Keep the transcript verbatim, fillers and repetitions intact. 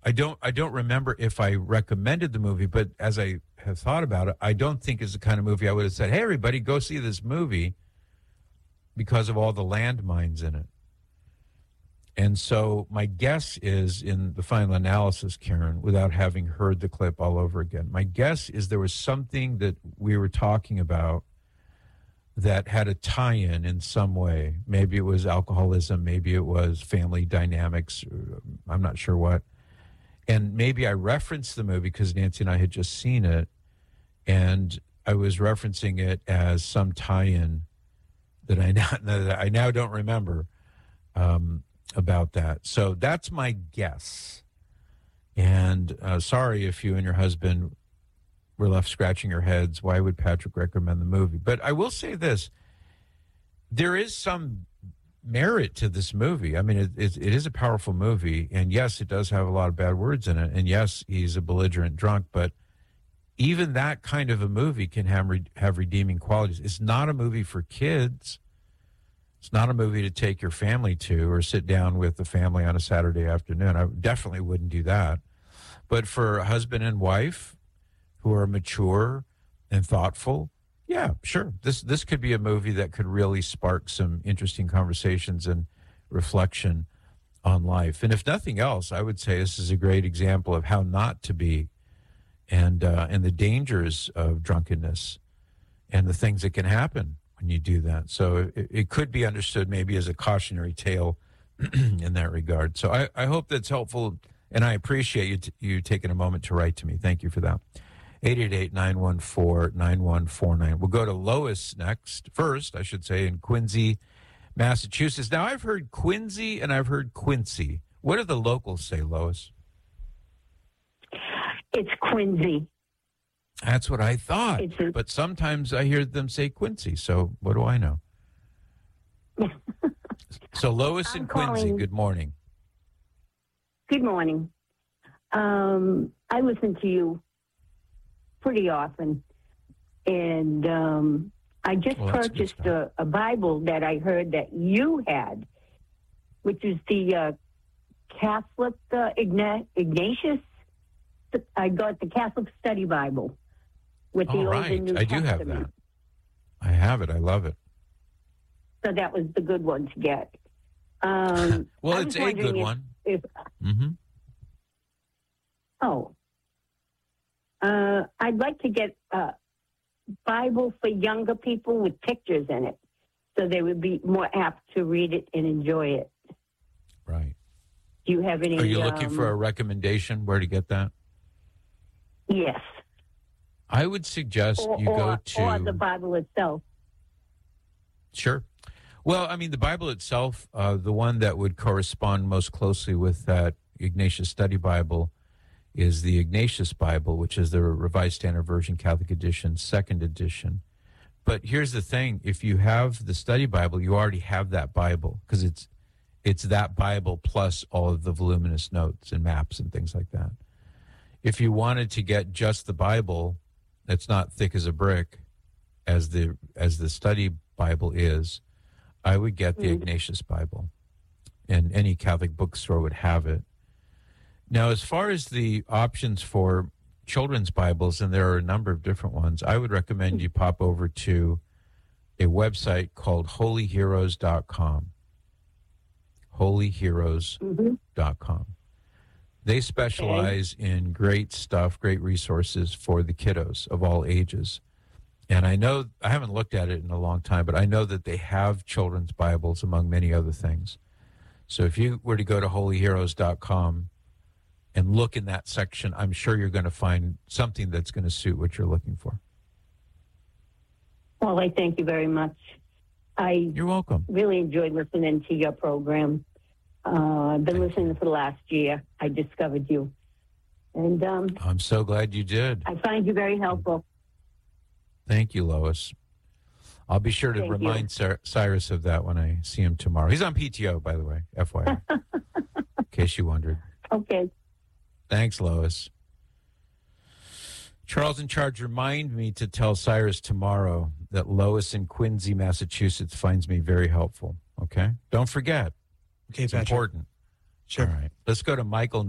I don't I don't remember if I recommended the movie, but as I have thought about it, I don't think it's the kind of movie I would have said, hey, everybody, go see this movie because of all the landmines in it. And so my guess is, in the final analysis, Karen, without having heard the clip all over again, my guess is there was something that we were talking about that had a tie-in in some way. Maybe it was alcoholism, maybe it was family dynamics, I'm not sure what. And maybe I referenced the movie because Nancy and I had just seen it, and I was referencing it as some tie-in that I now, that I now don't remember um, about that. So that's my guess. And uh, sorry if you and your husband were left scratching your heads. Why would Patrick recommend the movie? But I will say this. There is some merit to this movie. I mean, it, it, it is a powerful movie. And yes, it does have a lot of bad words in it. And yes, he's a belligerent drunk. But even that kind of a movie can have, have redeeming qualities. It's not a movie for kids. It's not a movie to take your family to or sit down with the family on a Saturday afternoon. I definitely wouldn't do that. But for a husband and wife who are mature and thoughtful, yeah, sure. This this could be a movie that could really spark some interesting conversations and reflection on life. And if nothing else, I would say this is a great example of how not to be, and uh, and the dangers of drunkenness and the things that can happen when you do that. So it, it could be understood maybe as a cautionary tale in that regard. So I, I hope that's helpful, and I appreciate you t- you taking a moment to write to me. Thank you for that. eight eight eight, nine one four, nine one four nine. We'll go to Lois next. First, I should say, in Quincy, Massachusetts. Now, I've heard Quincy and I've heard Quincy. What do the locals say, Lois? It's Quincy. That's what I thought. A- but sometimes I hear them say Quincy. So what do I know? So Lois and Quincy, calling. Good morning. Good morning. Um, I listen to you pretty often, and um, I just well, purchased a, a Bible that I heard that you had, which is the uh, Catholic uh, Igna- Ignatius. I got the Catholic Study Bible with the All Old right. and New I Testament. do have that. I have it. I love it. So that was the good one to get. Um, well, it's a good if, one. If, mm-hmm. Oh. Uh, I'd like to get a Bible for younger people with pictures in it, so they would be more apt to read it and enjoy it. Right. Do you have any... Are you looking um, for a recommendation where to get that? Yes. I would suggest or, you or, go to... Or the Bible itself. Sure. Well, I mean, the Bible itself, uh, the one that would correspond most closely with that Ignatius Study Bible is the Ignatius Bible, which is the Revised Standard Version Catholic Edition, second edition. But here's the thing. If you have the Study Bible, you already have that Bible, because it's it's that Bible plus all of the voluminous notes and maps and things like that. If you wanted to get just the Bible that's not thick as a brick, as the as the Study Bible is, I would get the mm. Ignatius Bible. And any Catholic bookstore would have it. Now, as far as the options for children's Bibles, and there are a number of different ones, I would recommend you pop over to a website called holy heroes dot com. holy heroes dot com. Mm-hmm. They specialize okay. in great stuff, great resources for the kiddos of all ages. And I know, I haven't looked at it in a long time, but I know that they have children's Bibles among many other things. So if you were to go to holy heroes dot com and look in that section, I'm sure you're going to find something that's going to suit what you're looking for. Well, I thank you very much. I You're welcome. Really enjoyed listening to your program. Uh, I've been thank listening you. for the last year. I discovered you. And um, I'm so glad you did. I find you very helpful. Thank you, Lois. I'll be sure to Thank remind Cyrus, Cyrus of that when I see him tomorrow. He's on P T O, by the way, F Y I, in case you wondered. Okay. Thanks, Lois. Charles in Charge, remind me to tell Cyrus tomorrow that Lois in Quincy, Massachusetts finds me very helpful, okay? Don't forget. Okay, it's Patrick. important. Sure. All right. Let's go to Michael